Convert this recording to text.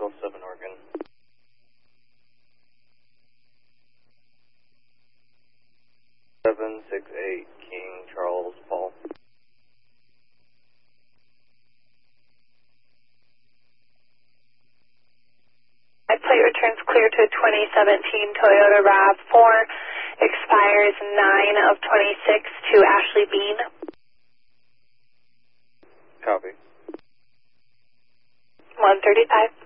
Hotel 7 Oregon. Seven 6-8 King Charles Paul. Plate returns clear to 2017 Toyota RAV4, expires 9 of 26 to Ashley Bean. Copy. 135.